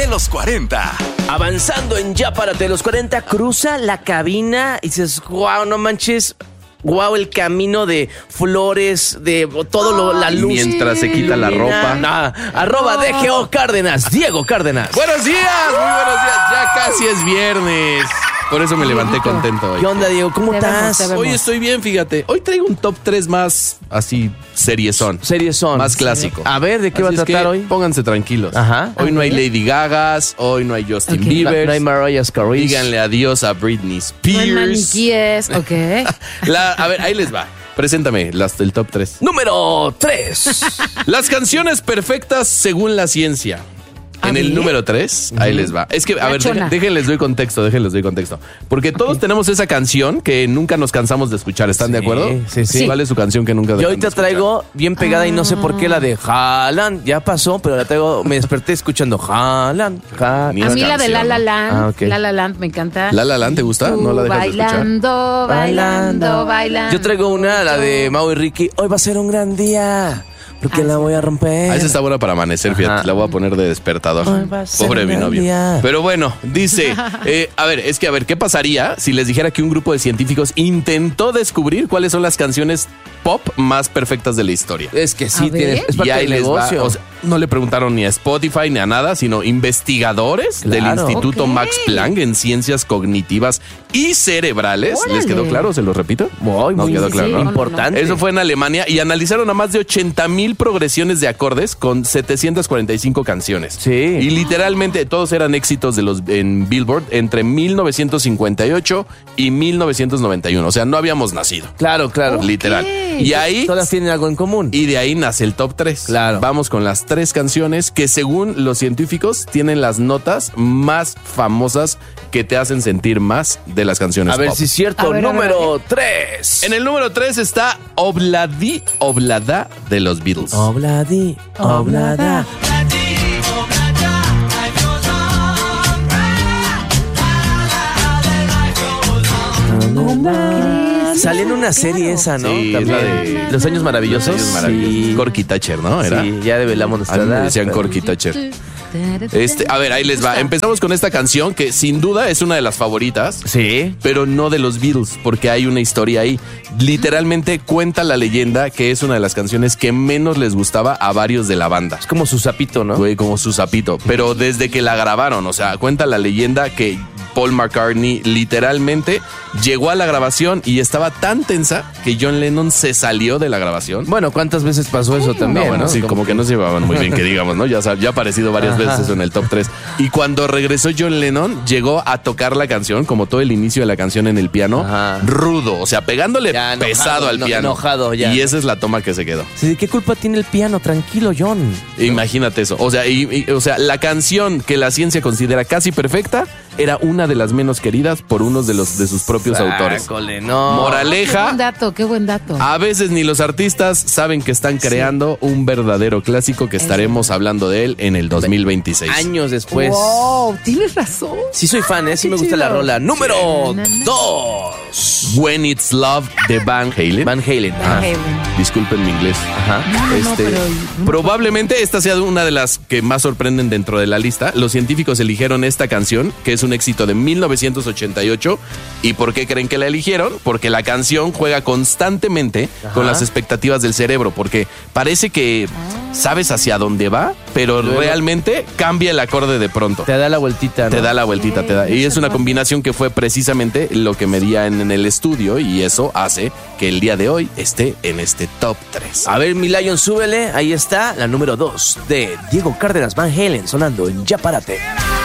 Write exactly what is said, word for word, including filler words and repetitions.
de los cuarenta. Avanzando en Ya Párate de los cuarenta, cruza la cabina y dices, wow, no manches. Wow, el camino de flores, de todo lo, la luz. Mientras se quita la ropa. Nah, arroba D G O Cárdenas, Diego Cárdenas. Buenos días, muy buenos días. Ya casi es viernes. Por eso me levanté contento hoy. ¿Qué onda, Diego? ¿Cómo Te estás? vemos, te vemos. Hoy estoy bien, fíjate. Hoy traigo un top tres más así, seriezón. Series son. Más clásico. A ver, ¿de qué Así va a es que tratar hoy? Pónganse tranquilos. Ajá. Hoy no hay Lady Gagas, hoy no hay Justin Ok. Bieber. No hay Mariah Carey. Díganle adiós a Britney No hay Spears. maniquíes, ok. La- a ver, ahí les va. Preséntame las del top tres. Número tres. Las canciones perfectas según la ciencia. A En el ver. número tres, ahí les va. Es que, a La ver, chona. dejen- déjenles doy contexto, déjenles doy contexto. Porque todos tenemos esa canción que nunca nos cansamos de escuchar, ¿están de Sí, acuerdo? sí, sí. ¿Cuál es su canción que nunca Yo dejan ahorita de escuchar? traigo bien pegada y no sé por qué la de Haaland. Ya pasó, pero la traigo, me desperté escuchando Haaland. Haaland. Ni A es mí la de La La canción, Land, Ah, ok. La La Land me encanta. ¿La La Land te gusta? ¿No la dejas de escuchar? Bailando, bailando, bailando. Yo traigo una, la de Mau y Ricky. Hoy va a ser un gran día, porque Ah, la sí. voy a romper. Ah, esa está buena para amanecer, fíjate. Ajá. La voy a poner de despertador. Ay, va a ser Pobre un mi gran novio. día. Pero bueno, dice, eh, a ver, es que a ver, ¿qué pasaría si les dijera que un grupo de científicos intentó descubrir cuáles son las canciones pop más perfectas de la historia? Es que sí, A ver. tiene, es parte Y ahí del les va. negocio. O sea, no le preguntaron ni a Spotify ni a nada, sino investigadores del Claro. Instituto Ok. Max Planck en ciencias cognitivas y cerebrales. ¿Les Órale. quedó claro? ¿Se lo repito? Muy, No muy quedó sí, claro, sí, ¿no? no, importante. Eso fue en Alemania y analizaron a más de ochenta mil progresiones de acordes con setecientas cuarenta y cinco canciones. Sí. Y literalmente todos eran éxitos de los en Billboard entre mil novecientos cincuenta y ocho y mil novecientos noventa y uno. O sea, no habíamos nacido. Claro, claro. Literal. Y ahí Todas tienen algo en común. y de ahí nace el top tres. Claro. Vamos con las tres canciones que según los científicos tienen las notas más famosas que te hacen sentir más de las canciones A ver pop. si es cierto. A ver, a ver, Número tres. En el número tres está Obladi Oblada de los Beatles. Obladi, oblada. Salió en una serie esa, ¿no? Sí, es la de Los Años Maravillosos. Los Años Maravillosos. Sí. Corky Thatcher, ¿no? Era. Sí, ya develamos A nuestra mí me edad, decían pero- Corky Thatcher. Este, a ver, ahí les va. Empezamos con esta canción que sin duda es una de las favoritas. Sí. Pero no de los Beatles, porque hay una historia ahí. Literalmente cuenta la leyenda que es una de las canciones que menos les gustaba a varios de la banda. Es como su sapito, ¿no? Güey, como su sapito. Pero desde que la grabaron, o sea, cuenta la leyenda que Paul McCartney literalmente llegó a la grabación y estaba tan tensa que John Lennon se salió de la grabación. Bueno, ¿cuántas veces pasó eso No, también? bueno, ¿no? sí, como que no se llevaban muy bien, que digamos, ¿no? Ya, sab- ya ha aparecido varias Ajá. veces en el top tres. Y cuando regresó John Lennon, llegó a tocar la canción, como todo el inicio de la canción en el piano, Ajá. rudo, o sea, pegándole Ya, enojado, pesado al no, piano. enojado, ya. Y esa es la toma que se quedó. Sí, ¿qué culpa tiene el piano? Tranquilo, John. Imagínate eso. O sea, y- y- o sea, la canción que la ciencia considera casi perfecta era una de las menos queridas por unos de los de sus propios autores. Sácole, no. Qué Moraleja, buen dato, qué buen dato. a veces ni los artistas saben que están creando un verdadero clásico que estaremos hablando de él en el dos mil veintiséis. Años después. Wow, tienes razón. Sí soy fan, ¿eh? Sí Qué me gusta chido. la rola. Número Na, na, na. dos. When It's Love de Van Halen. Van Halen. Ah, Halen. disculpen mi inglés. Ajá. No, no, Este, pero- probablemente esta sea una de las que más sorprenden dentro de la lista. Los científicos eligieron esta canción, que es un éxito de mil novecientos ochenta y ocho. ¿Y por qué creen que la eligieron? Porque la canción juega constantemente Ajá. con las expectativas del cerebro, porque parece que sabes hacia dónde va, pero Luego- realmente cambia el acorde de pronto. Te da la vueltita, ¿no? Te da la vueltita, te da. Y es una combinación que fue precisamente lo que medían en el estudio y eso hace que el día de hoy esté en este top tres. A ver, mi Lion, súbele. Ahí está la número dos de Diego Cárdenas Van Halen sonando en Ya Párate.